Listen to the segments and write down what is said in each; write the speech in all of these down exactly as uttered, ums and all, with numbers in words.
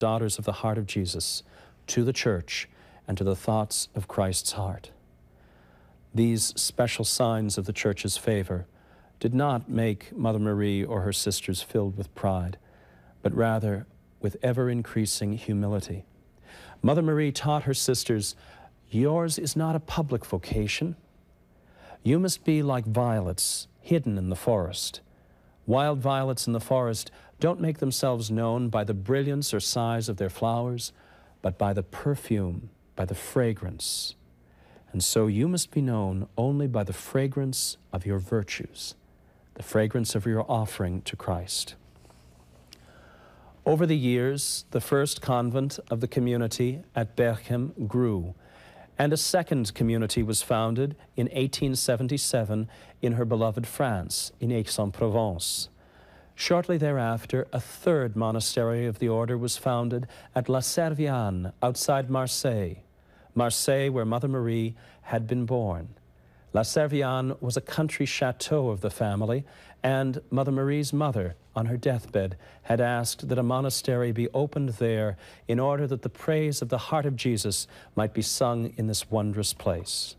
daughters of the heart of Jesus, to the church, and to the thoughts of Christ's heart. These special signs of the church's favor did not make Mother Marie or her sisters filled with pride, but rather with ever-increasing humility. Mother Marie taught her sisters, "Yours is not a public vocation. You must be like violets hidden in the forest. Wild violets in the forest don't make themselves known by the brilliance or size of their flowers, but by the perfume, by the fragrance. And so you must be known only by the fragrance of your virtues, the fragrance of your offering to Christ." Over the years, the first convent of the community at Berchem grew, and a second community was founded in eighteen seventy-seven in her beloved France, in Aix-en-Provence. Shortly thereafter, a third monastery of the order was founded at La Serviane, outside Marseille, Marseille where Mother Marie had been born. La Serviane was a country chateau of the family, and Mother Marie's mother, on her deathbed, had asked that a monastery be opened there in order that the praise of the heart of Jesus might be sung in this wondrous place.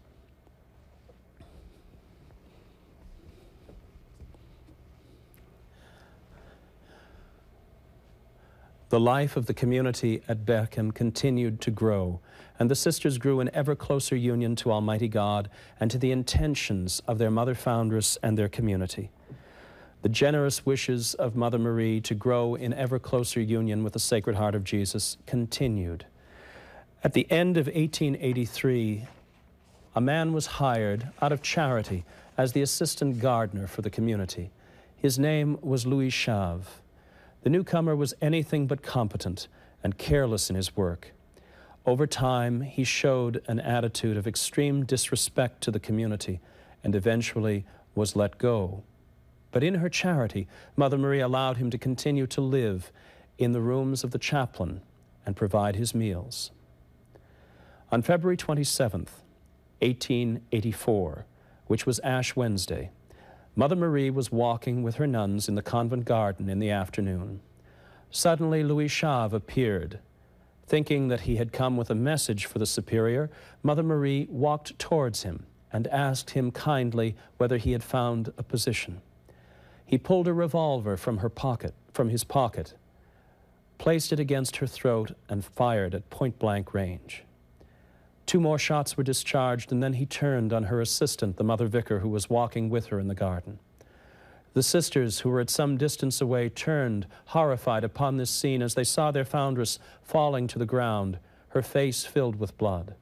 The life of the community at Berchem continued to grow, and the sisters grew in ever closer union to Almighty God and to the intentions of their mother foundress and their community. The generous wishes of Mother Marie to grow in ever closer union with the Sacred Heart of Jesus continued. At the end of eighteen eighty-three, a man was hired out of charity as the assistant gardener for the community. His name was Louis Chave. The newcomer was anything but competent and careless in his work. Over time, he showed an attitude of extreme disrespect to the community and eventually was let go. But in her charity, Mother Marie allowed him to continue to live in the rooms of the chaplain and provide his meals. On February twenty-seventh, eighteen eighty-four, which was Ash Wednesday, Mother Marie was walking with her nuns in the convent garden in the afternoon. Suddenly, Louis Chave appeared. Thinking that he had come with a message for the superior, Mother Marie walked towards him and asked him kindly whether he had found a position. He pulled a revolver from her pocket, from his pocket, placed it against her throat, and fired at point-blank range. Two more shots were discharged, and then he turned on her assistant, the mother vicar, who was walking with her in the garden. The sisters, who were at some distance away, turned, horrified, upon this scene as they saw their foundress falling to the ground, her face filled with blood.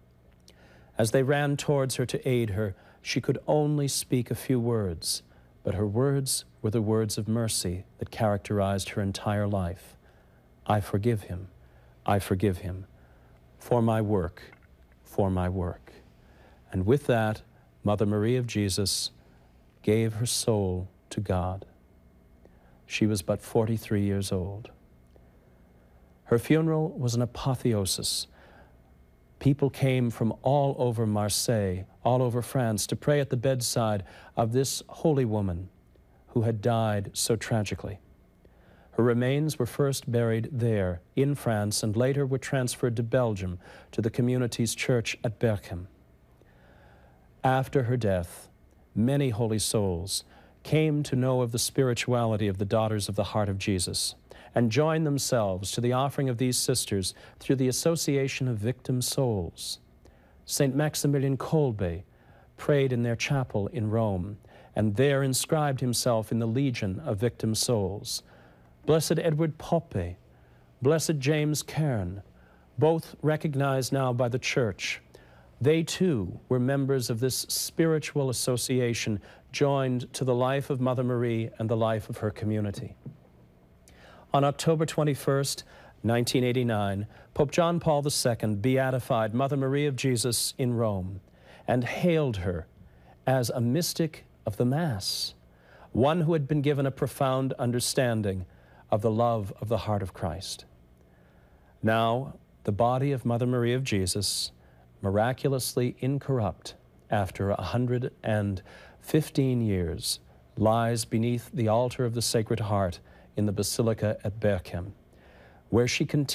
As they ran towards her to aid her, she could only speak a few words, but her words were the words of mercy that characterized her entire life. "I forgive him, I forgive him, for my work, for my work." And with that, Mother Marie of Jesus gave her soul to God. She was but forty-three years old. Her funeral was an apotheosis. People came from all over Marseille, all over France, to pray at the bedside of this holy woman who had died so tragically. Her remains were first buried there, in France, and later were transferred to Belgium, to the community's church at Berchem. After her death, many holy souls came to know of the spirituality of the Daughters of the Heart of Jesus and joined themselves to the offering of these sisters through the Association of Victim Souls. Saint Maximilian Kolbe prayed in their chapel in Rome, and there inscribed himself in the Legion of Victim Souls. Blessed Edward Poppe, Blessed James Cairn, both recognized now by the Church. They too were members of this spiritual association joined to the life of Mother Marie and the life of her community. On October twenty-first, nineteen eighty-nine, Pope John Paul the Second beatified Mother Marie of Jesus in Rome and hailed her as a mystic of the Mass, one who had been given a profound understanding of the love of the heart of Christ. Now, the body of Mother Marie of Jesus, miraculously incorrupt after a hundred and fifteen years, lies beneath the altar of the Sacred Heart in the Basilica at Berchem, where she continues